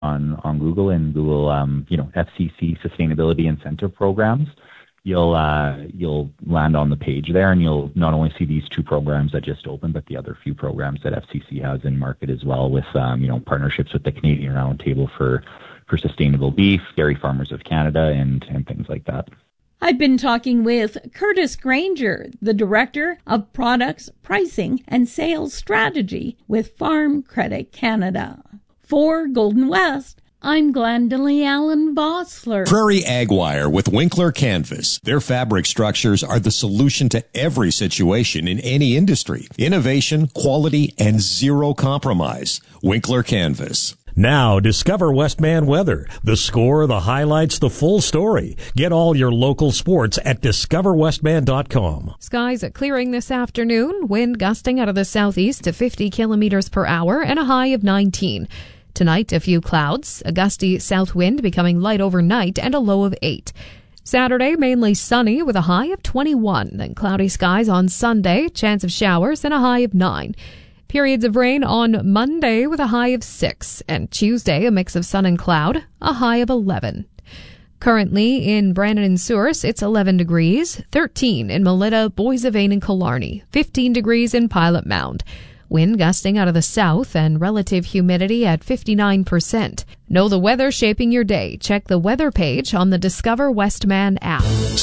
on Google and Google, FCC Sustainability Incentive Programs, you'll land on the page there, and you'll not only see these 2 programs that just opened, but the other few programs that FCC has in market as well, with partnerships with the Canadian Roundtable for Sustainable Beef, Dairy Farmers of Canada, and things like that. I've been talking with Curtis Granger, the Director of Products, Pricing, and Sales Strategy with Farm Credit Canada. For Golden West, I'm Glendalee Allen Bossler. Prairie Ag Wire with Winkler Canvas. Their fabric structures are the solution to every situation in any industry. Innovation, quality, and zero compromise. Winkler Canvas. Now, discover Westman weather. The score, the highlights, the full story. Get all your local sports at discoverwestman.com. Skies are clearing this afternoon. Wind gusting out of the southeast to 50 kilometers per hour and a high of 19. Tonight, a few clouds, a gusty south wind becoming light overnight and a low of 8. Saturday, mainly sunny with a high of 21. Then cloudy skies on Sunday, chance of showers and a high of 9. Periods of rain on Monday with a high of 6, and Tuesday a mix of sun and cloud, a high of 11. Currently in Brandon and Souris, it's 11 degrees, 13 in Melita, Boissevain, and Killarney, 15 degrees in Pilot Mound. Wind gusting out of the south and relative humidity at 59%. Know the weather shaping your day. Check the weather page on the Discover Westman app.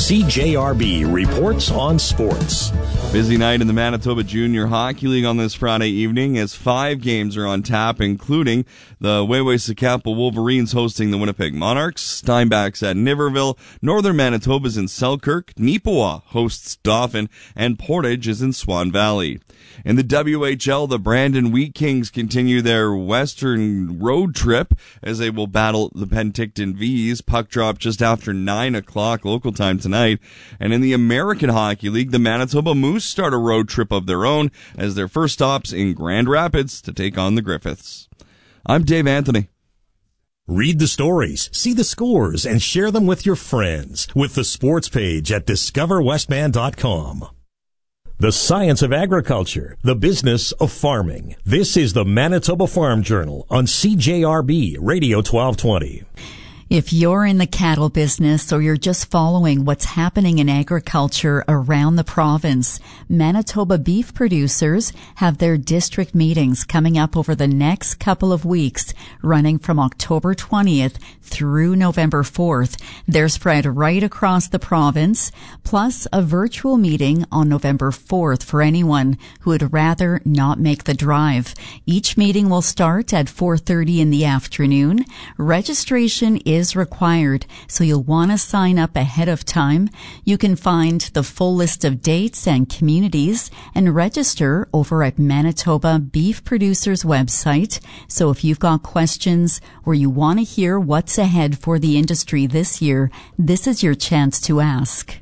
CJRB reports on sports. Busy night in the Manitoba Junior Hockey League on this Friday evening as 5 games are on tap, including the Weway-Sakapa Wolverines hosting the Winnipeg Monarchs, Steinbach's at Niverville, Northern Manitoba's in Selkirk, Neepawa hosts Dauphin, and Portage is in Swan Valley. In the WHL, the Brandon Wheat Kings continue their western road trip as they will battle the Penticton Vees. Puck drop just after 9 o'clock local time tonight. And in the American Hockey League, the Manitoba Moose start a road trip of their own as their first stops in Grand Rapids to take on the Griffiths. I'm Dave Anthony. Read the stories, see the scores, and share them with your friends with the sports page at discoverwestman.com. The science of agriculture, the business of farming. This is the Manitoba Farm Journal on CJRB Radio 1220. If you're in the cattle business or you're just following what's happening in agriculture around the province, Manitoba beef producers have their district meetings coming up over the next couple of weeks, running from October 20th through November 4th. They're spread right across the province, plus a virtual meeting on November 4th for anyone who would rather not make the drive. Each meeting will start at 4:30 in the afternoon. Registration is required, so you'll want to sign up ahead of time. You can find the full list of dates and communities and register over at Manitoba Beef Producers website. So if you've got questions or you want to hear what's ahead for the industry this year, this is your chance to ask.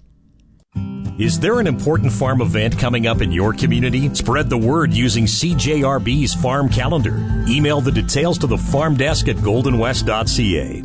Is there an important farm event coming up in your community? Spread the word using CJRB's farm calendar. Email the details to the farm desk at goldenwest.ca.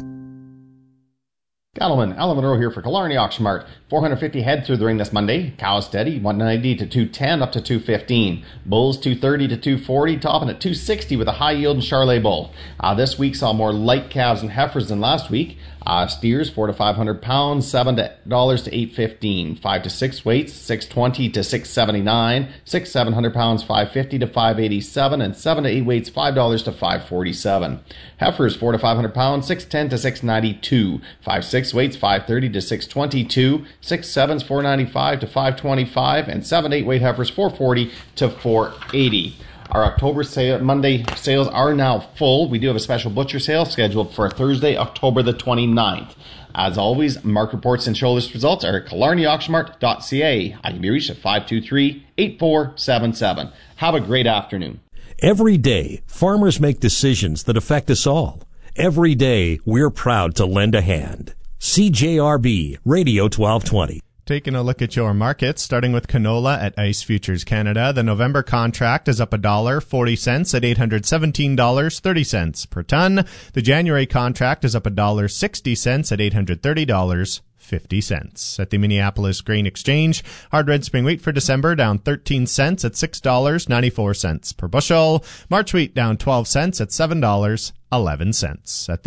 Cattleman, Alan Monroe here for Killarney Auction Mart. 450 head through the ring this Monday. Cows steady, 190 to 210 up to 215. Bulls 230 to 240, topping at 260 with a high yield and Charolais bull. This week saw more light calves and heifers than last week. Steers 400 to 500 pounds, $7 to $8.15. 5 to 6 weights, $6.20 to $6.79. 6 700 pounds, $5.50 to $5.87, and 7 to 8 weights, $5 to $5.47. Heifers 400 to 500 pounds, $6.10 to $6.92. 5 6 weights, $5.30 to $6.22. 6 7s, $4.95 to $5.25, and 7 8 weight heifers, $4.40 to $4.80. Our October Monday sales are now full. We do have a special butcher sale scheduled for Thursday, October the 29th. As always, market reports and show list results are at killarneyauctionmart.ca. I can be reached at 523-8477. Have a great afternoon. Every day, farmers make decisions that affect us all. Every day, we're proud to lend a hand. CJRB Radio 1220. Taking a look at your markets, starting with canola at Ice Futures Canada. The November contract is up $1.40 at $817.30 per ton. The January contract is up $1.60 at $830.50. At the Minneapolis Grain Exchange, hard red spring wheat for December down 13 cents at $6.94 per bushel. March wheat down 12 cents at $7.11. At the